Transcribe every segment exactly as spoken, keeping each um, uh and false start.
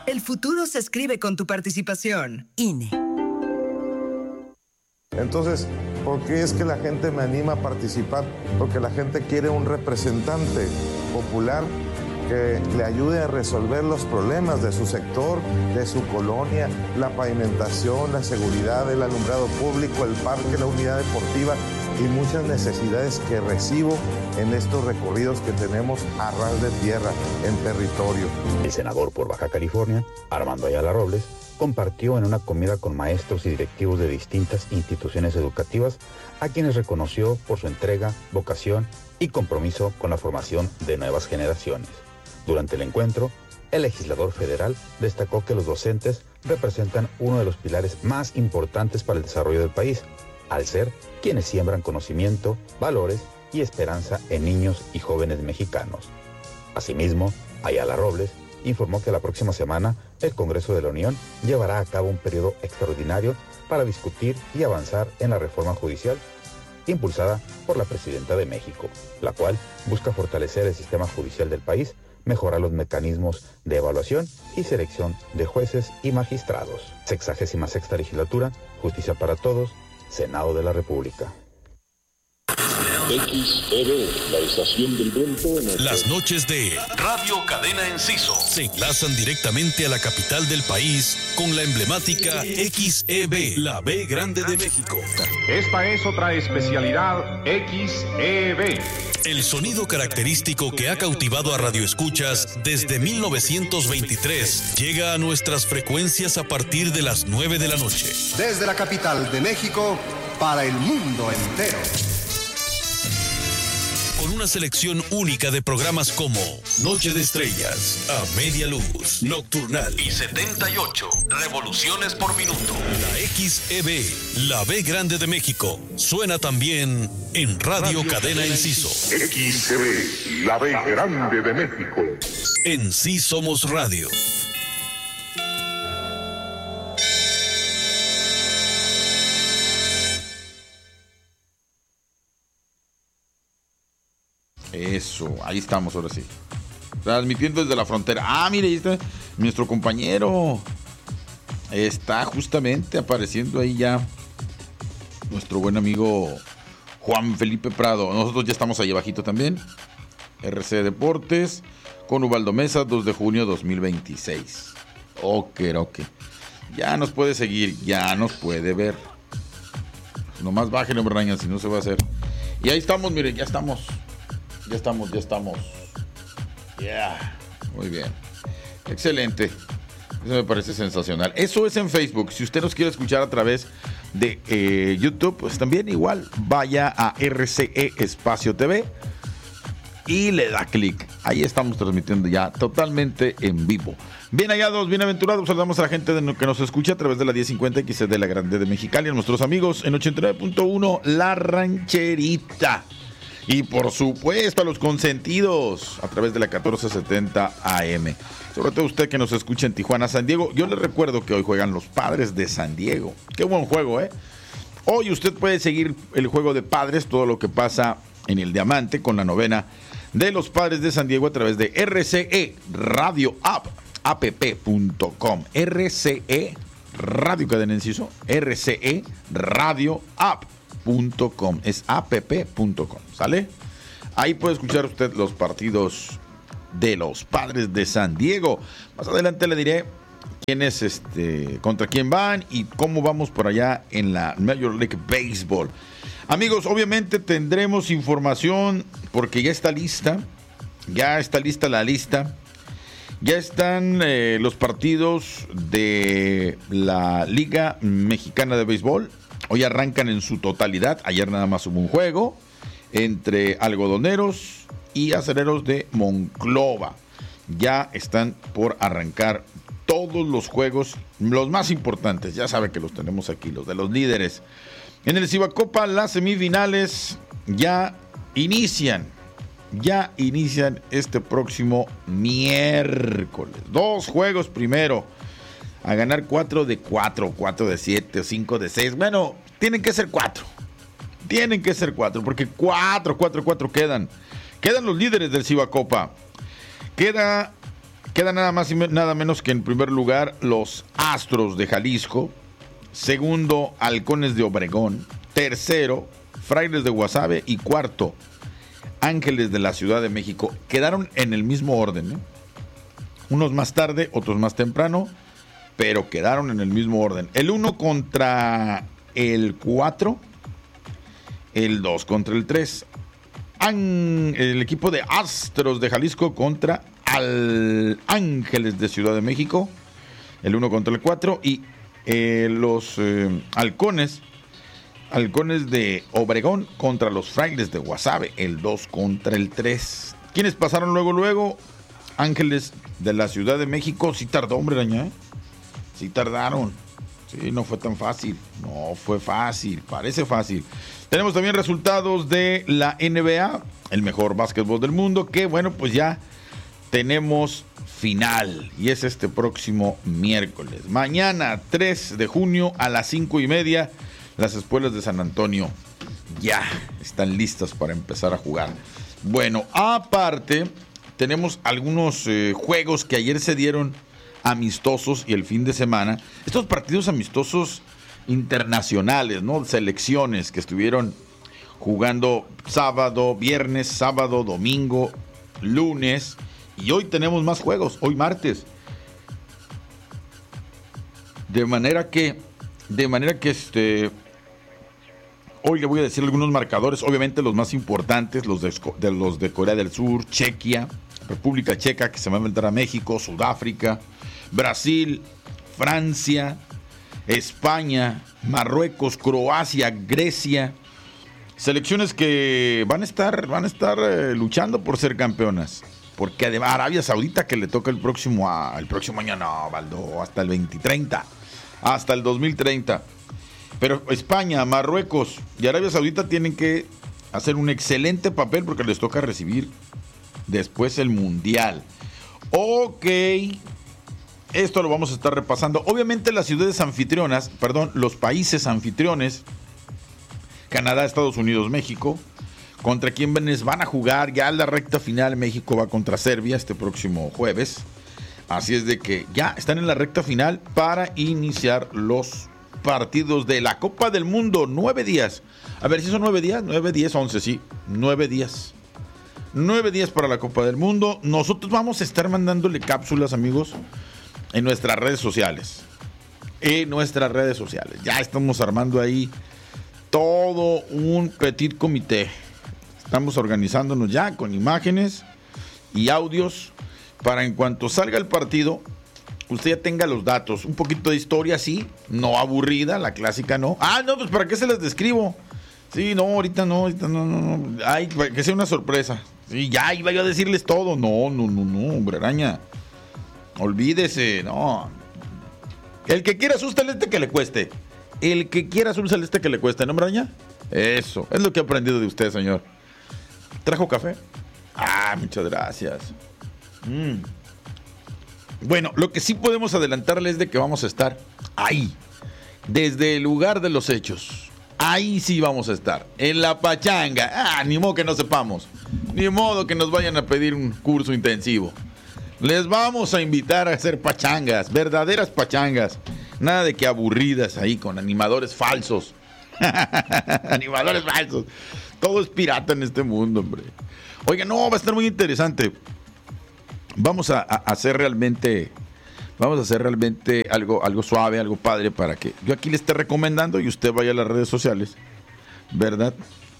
El futuro se escribe con tu participación. I N E. Entonces, ¿por qué es que la gente me anima a participar? Porque la gente quiere un representante popular que le ayude a resolver los problemas de su sector, de su colonia, la pavimentación, la seguridad, el alumbrado público, el parque, la unidad deportiva y muchas necesidades que recibo en estos recorridos que tenemos a ras de tierra, en territorio. El senador por Baja California, Armando Ayala Robles, compartió en una comida con maestros y directivos de distintas instituciones educativas a quienes reconoció por su entrega, vocación y compromiso con la formación de nuevas generaciones. Durante el encuentro, el legislador federal destacó que los docentes representan uno de los pilares más importantes para el desarrollo del país, al ser quienes siembran conocimiento, valores y esperanza en niños y jóvenes mexicanos. Asimismo, Ayala Robles informó que la próxima semana el Congreso de la Unión llevará a cabo un periodo extraordinario para discutir y avanzar en la reforma judicial impulsada por la Presidenta de México, la cual busca fortalecer el sistema judicial del país, mejorar los mecanismos de evaluación y selección de jueces y magistrados. Sexagésima sexta legislatura, Justicia para Todos, Senado de la República. X E B, la estación del viento en el... Las noches de Radio Cadena Enciso se enlazan directamente a la capital del país con la emblemática X E B, la B Grande de México. Esta es otra especialidad X E B. El sonido característico que ha cautivado a radioescuchas desde mil novecientos veintitrés llega a nuestras frecuencias a partir de las nueve de la noche. Desde la capital de México para el mundo entero. Con una selección única de programas como Noche de Estrellas, A Media Luz, Nocturnal y setenta y ocho Revoluciones por Minuto. La X E B, la B Grande de México, suena también en Radio, Radio Cadena Enciso. X E B, la B Grande de México. En Sí Somos Radio. Eso, ahí estamos ahora sí. Transmitiendo desde la frontera. Ah, mire, ahí está nuestro compañero. Está justamente apareciendo ahí ya nuestro buen amigo Juan Felipe Prado. Nosotros ya estamos ahí abajito también. R C Deportes con Ubaldo Mesa, dos de junio de dos mil veintiséis. Ok, ok. Ya nos puede seguir, ya nos puede ver. Nomás bajen, hombre, Raña, si no se va a hacer. Y ahí estamos, miren, ya estamos. Ya estamos, ya estamos. Ya. Yeah. Muy bien. Excelente. Eso me parece sensacional. Eso es en Facebook. Si usted nos quiere escuchar a través de eh, YouTube, pues también igual. Vaya a R C E Espacio T V y le da clic. Ahí estamos transmitiendo ya totalmente en vivo. Bien hallados, bienaventurados. Saludamos a la gente de, que nos escucha a través de la diez cincuenta X de la Grande de Mexicali. A nuestros amigos en ochenta y nueve punto uno La Rancherita. Y por supuesto a los consentidos a través de la catorce setenta A M. Sobre todo usted que nos escucha en Tijuana, San Diego. Yo le recuerdo que hoy juegan los Padres de San Diego. Qué buen juego, ¿eh? Hoy usted puede seguir el juego de Padres, todo lo que pasa en el Diamante con la novena de los Padres de San Diego a través de R C E Radio App, app punto com. R C E Radio Cadena Enciso, R C E Radio App. Punto com, es app punto com, ¿sale? Ahí puede escuchar usted los partidos de los Padres de San Diego. Más adelante le diré quién es este, contra quién van y cómo vamos por allá en la Major League Baseball. Amigos, obviamente tendremos información porque ya está lista, ya está lista la lista. Ya están eh, los partidos de la Liga Mexicana de Béisbol. Hoy arrancan en su totalidad. Ayer nada más hubo un juego entre algodoneros y acereros de Monclova. Ya están por arrancar todos los juegos, los más importantes. Ya sabe que los tenemos aquí, los de los líderes. En el Cibacopa las semifinales ya inician. Ya inician este próximo miércoles. Dos juegos primero. A ganar cuatro de cuatro, cuatro de siete o cinco de seis. Bueno, tienen que ser cuatro. Tienen que ser cuatro, porque cuatro, cuatro, cuatro quedan. Quedan los líderes del Cibacopa. Queda queda nada más y me, nada menos que en primer lugar los Astros de Jalisco. Segundo, Halcones de Obregón. Tercero, Frailes de Guasave. Y cuarto, Ángeles de la Ciudad de México. Quedaron en el mismo orden, ¿eh? Unos más tarde, otros más temprano, pero quedaron en el mismo orden. El uno contra el cuatro, el dos contra el tres. El equipo de Astros de Jalisco contra Al Ángeles de Ciudad de México, el uno contra el cuatro. Y eh, los eh, halcones, halcones de Obregón contra los Frailes de Guasave, el dos contra el tres. ¿Quiénes pasaron luego, luego? Ángeles de la Ciudad de México. Sí tardó, hombre, Araña, ¿eh? Sí tardaron. Sí, no fue tan fácil. No fue fácil. Parece fácil. Tenemos también resultados de la N B A, el mejor básquetbol del mundo, que bueno, pues ya tenemos final. Y es este próximo miércoles. Mañana, tres de junio, a las cinco y media, las escuelas de San Antonio ya están listas para empezar a jugar. Bueno, aparte, tenemos algunos eh, juegos que ayer se dieron amistosos y el fin de semana. Estos partidos amistosos internacionales, ¿no? Selecciones que estuvieron jugando sábado, viernes, sábado, domingo, lunes. Y hoy tenemos más juegos, hoy martes. De manera que, de manera que este... Hoy le voy a decir algunos marcadores, obviamente los más importantes, los de, de, los de Corea del Sur, Chequia, República Checa, que se va a enfrentar a México, Sudáfrica, Brasil, Francia, España, Marruecos, Croacia, Grecia. Selecciones que van a estar, van a estar eh, luchando por ser campeonas. Porque además Arabia Saudita, que le toca el próximo, a, el próximo año, no, Baldo, hasta el veinte treinta, hasta el dos mil treinta. Pero España, Marruecos y Arabia Saudita tienen que hacer un excelente papel porque les toca recibir después el Mundial. Ok, esto lo vamos a estar repasando. Obviamente las ciudades anfitrionas, perdón, los países anfitriones, Canadá, Estados Unidos, México, contra quienes van a jugar ya en la recta final. México va contra Serbia este próximo jueves. Así es de que ya están en la recta final para iniciar los partidos de la Copa del Mundo. Nueve días. A ver si son nueve días. Nueve, diez, once, sí. Nueve días. Nueve días para la Copa del Mundo. Nosotros vamos a estar mandándole cápsulas, amigos, en nuestras redes sociales. En nuestras redes sociales. Ya estamos armando ahí todo un petit comité. Estamos organizándonos ya con imágenes y audios para en cuanto salga el partido, usted ya tenga los datos. Un poquito de historia, sí, no aburrida, la clásica no. Ah, no, pues ¿para qué se les describo? Sí, no, ahorita no, ahorita no, no, no. Ay, que sea una sorpresa. Sí, ya iba yo a decirles todo. No, no, no, no, hombre, Araña. Olvídese, no. El que quiera azul celeste que le cueste. El que quiera azul celeste que le cueste, ¿no, Araña? Eso, es lo que he aprendido de usted, señor. ¿Trajo café? Ah, muchas gracias. Mm. Bueno, lo que sí podemos adelantarles es de que vamos a estar ahí, desde el lugar de los hechos. Ahí sí vamos a estar, en la pachanga. Ah, ni modo que no sepamos. Ni modo que nos vayan a pedir un curso intensivo. Les vamos a invitar a hacer pachangas, verdaderas pachangas. Nada de que aburridas ahí con animadores falsos. Animadores falsos. Todo es pirata en este mundo, hombre. Oiga, no, va a estar muy interesante. Vamos a, a hacer realmente, vamos a hacer realmente algo, algo suave, algo padre para que yo aquí le esté recomendando y usted vaya a las redes sociales, ¿verdad?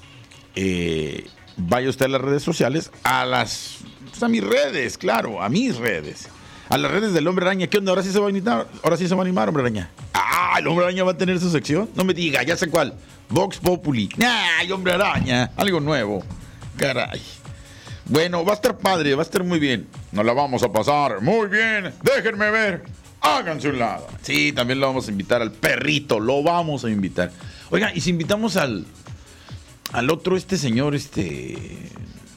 Eh, vaya usted a las redes sociales, a las, pues a mis redes, claro, a mis redes, a las redes del Hombre Araña. ¿Qué onda? Ahora sí se va a animar, ahora sí se va a animar, Hombre Araña. Ah, el Hombre Araña va a tener su sección. No me diga, ya sé cuál. Vox Populi. Nah, el Hombre Araña, algo nuevo. Caray. Bueno, va a estar padre, va a estar muy bien. Nos la vamos a pasar muy bien. Déjenme ver. Háganse un lado. Sí, también lo vamos a invitar al perrito. Lo vamos a invitar. Oiga, y si invitamos al al otro, este señor, este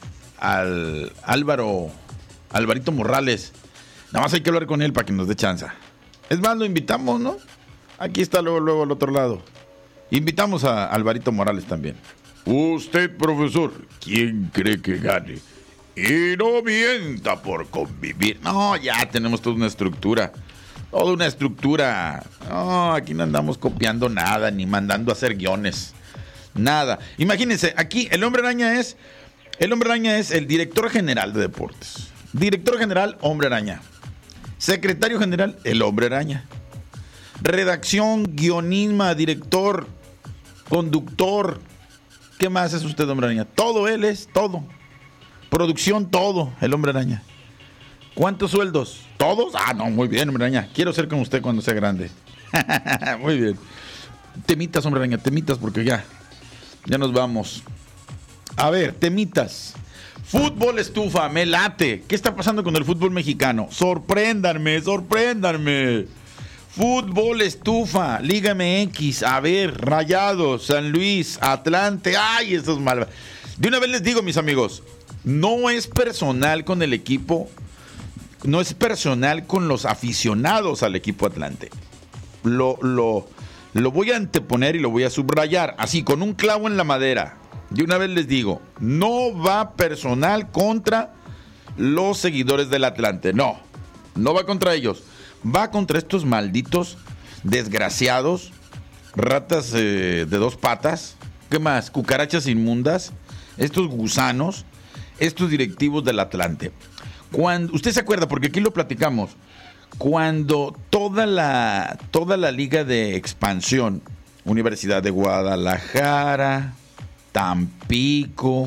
al Álvaro, Alvarito Morales. Nada más hay que hablar con él para que nos dé chance. Es más, lo invitamos, ¿no? Aquí está luego, luego al otro lado. Invitamos a Alvarito Morales también. Usted, profesor, ¿quién cree que gane y no mienta por convivir. No, ya tenemos toda una estructura. Toda una estructura. No, aquí no andamos copiando nada, ni mandando a hacer guiones. Nada. Imagínense, aquí el Hombre Araña es... El Hombre Araña es el director general de deportes. Director general, Hombre Araña. Secretario general, el Hombre Araña. Redacción, guionismo, director, conductor. ¿Qué más es usted, Hombre Araña? Todo él es, todo. Producción, todo, el Hombre Araña. ¿Cuántos sueldos? ¿Todos? Ah, no, muy bien, Hombre Araña. Quiero ser como usted cuando sea grande. Muy bien. Temitas, Hombre Araña, temitas porque ya, ya nos vamos. A ver, temitas. Fútbol estufa, me late. ¿Qué está pasando con el fútbol mexicano? Sorpréndanme, sorpréndanme. Fútbol estufa, Liga M X, a ver, Rayados, San Luis, Atlante. Ay, esos mal. De una vez les digo, mis amigos, no es personal con el equipo, no es personal con los aficionados al equipo Atlante. Lo, lo, lo voy a anteponer y lo voy a subrayar, así, con un clavo en la madera. De una vez les digo, no va personal contra los seguidores del Atlante. No, no va contra ellos. Va contra estos malditos, desgraciados, ratas eh, de dos patas. ¿Qué más? Cucarachas inmundas. Estos gusanos, estos directivos del Atlante. Cuando, usted se acuerda, porque aquí lo platicamos, cuando toda la, toda la liga de expansión, Universidad de Guadalajara, Tampico,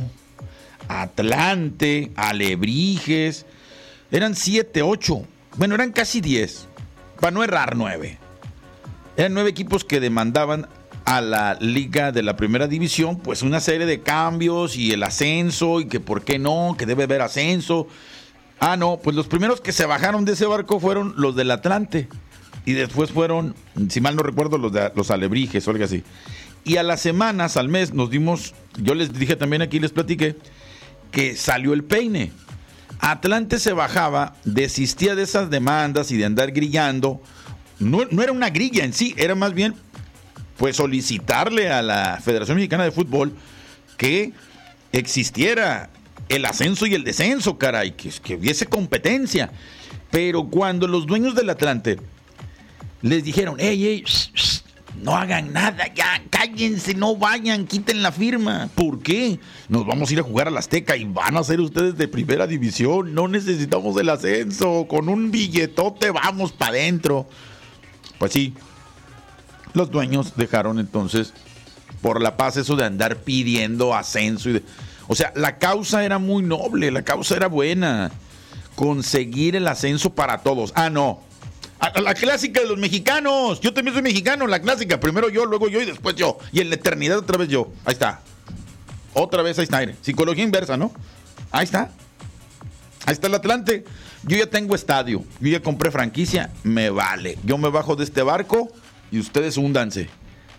Atlante, Alebrijes, eran siete, ocho, bueno, eran casi diez, para no errar nueve. Eran nueve equipos que demandaban a la liga de la primera división, pues una serie de cambios y el ascenso, y que por qué no, que debe haber ascenso. Ah, no, pues los primeros que se bajaron de ese barco fueron los del Atlante, y después fueron, si mal no recuerdo, los de los Alebrijes o algo así. Y a las semanas, al mes, nos dimos, yo les dije también aquí, les platiqué, que salió el peine. Atlante se bajaba, desistía de esas demandas y de andar grillando. No, no era una grilla en sí, era más bien, pues, solicitarle a la Federación Mexicana de Fútbol que existiera el ascenso y el descenso, caray, que, que hubiese competencia. Pero cuando los dueños del Atlante les dijeron, hey, hey, shh, shh, no hagan nada, ya, cállense, no vayan, quiten la firma. ¿Por qué? Nos vamos a ir a jugar al Azteca y van a ser ustedes de primera división. No necesitamos el ascenso. Con un billetote vamos para adentro. Pues sí, los dueños dejaron entonces por la paz eso de andar pidiendo ascenso. Y de... O sea, la causa era muy noble, la causa era buena. Conseguir el ascenso para todos. Ah, no. A la clásica de los mexicanos. Yo también soy mexicano, la clásica. Primero yo, luego yo y después yo. Y en la eternidad otra vez yo. Ahí está. Otra vez ahí está. Psicología inversa, ¿no? Ahí está. Ahí está el Atlante. Yo ya tengo estadio. Yo ya compré franquicia. Me vale. Yo me bajo de este barco y ustedes húndanse.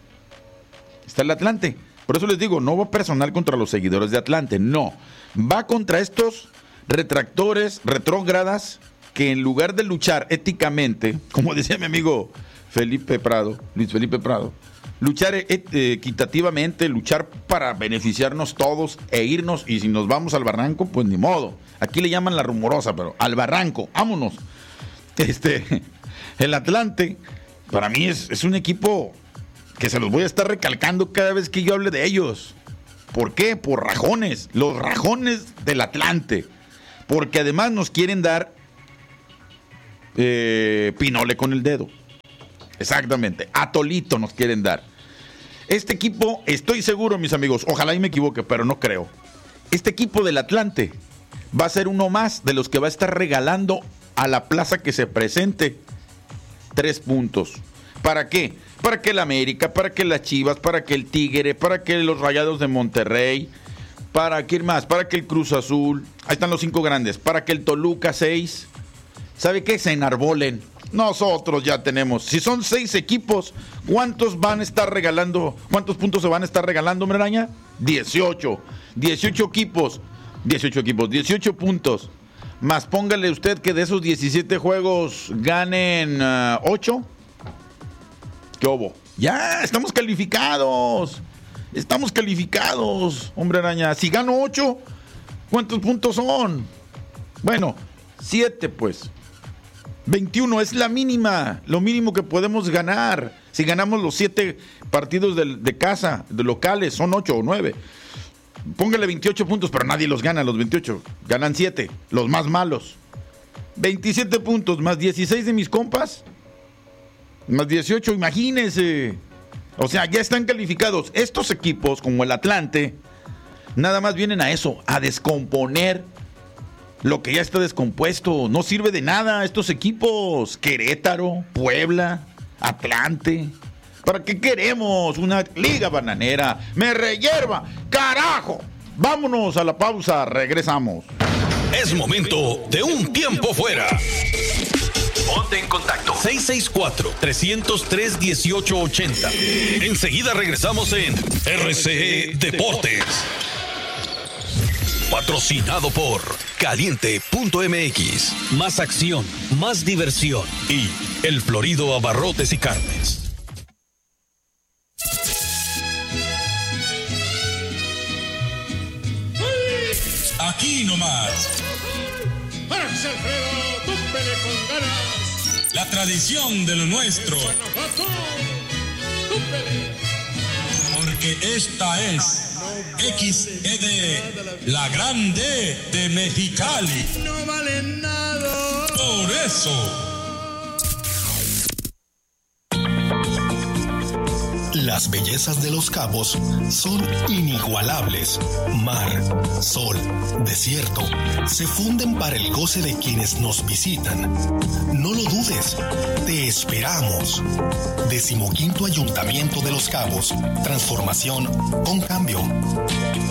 Está el Atlante. Por eso les digo, no va personal contra los seguidores de Atlante. No. Va contra estos retractores, retrógradas, que en lugar de luchar éticamente, como decía mi amigo Felipe Prado, Luis Felipe Prado, luchar equitativamente, luchar para beneficiarnos todos e irnos, y si nos vamos al barranco, pues ni modo. Aquí le llaman la rumorosa, pero al barranco, vámonos. Este, el Atlante, para mí es, es un equipo que se los voy a estar recalcando cada vez que yo hable de ellos. ¿Por qué? Por rajones, los rajones del Atlante. Porque además nos quieren dar Eh, pinole con el dedo. Exactamente, atolito nos quieren dar. Este equipo, estoy seguro, mis amigos, ojalá y me equivoque, pero no creo. Este equipo del Atlante va a ser uno más de los que va a estar regalando a la plaza que se presente tres puntos. ¿Para qué? Para que el América, para que las Chivas, para que el Tigre, para que los Rayados de Monterrey, para que más, para que el Cruz Azul, ahí están los cinco grandes, para que el Toluca seis. ¿Sabe qué? Se enarbolen. Nosotros ya tenemos. Si son seis equipos, ¿cuántos van a estar regalando? ¿Cuántos puntos se van a estar regalando, Hombre Araña? dieciocho. dieciocho equipos. dieciocho equipos. dieciocho puntos. Más póngale usted que de esos diecisiete juegos ganen uh, ocho. ¿Qué hubo? Ya, estamos calificados. Estamos calificados, Hombre Araña. Si gano ocho, ¿Cuántos puntos son? Bueno, siete pues. veintiuno es la mínima, lo mínimo que podemos ganar. Si ganamos los siete partidos de, de casa, de locales, son ocho o nueve. Póngale veintiocho puntos, pero nadie los gana los veintiocho. Ganan siete, los más malos. veintisiete puntos, más dieciséis de mis compas, más dieciocho, imagínense. O sea, ya están calificados. Estos equipos, como el Atlante, nada más vienen a eso, a descomponer lo que ya está descompuesto. No sirve de nada estos equipos. Querétaro, Puebla, Atlante. ¿Para qué queremos una liga bananera? ¡Me reyerva! ¡Carajo! Vámonos a la pausa, regresamos. Es momento de un tiempo fuera. Ponte en contacto. seis seis cuatro, tres cero tres, uno ocho ocho cero. Enseguida regresamos en R C E Deportes. Patrocinado por Caliente punto M X. Más acción, más diversión. Y El Florido Abarrotes y Carnes. Aquí nomás. ¡Párase, Alfredo! ¡Túpele con ganas! La tradición de lo nuestro. ¡Guanajuato! ¡Túpele! Porque esta es X E D, la grande de Mexicali. ¡No vale nada! Por eso. Las bellezas de Los Cabos son inigualables. Mar, sol, desierto, se funden para el goce de quienes nos visitan. No lo dudes, te esperamos. Decimoquinto Ayuntamiento de Los Cabos. Transformación con cambio.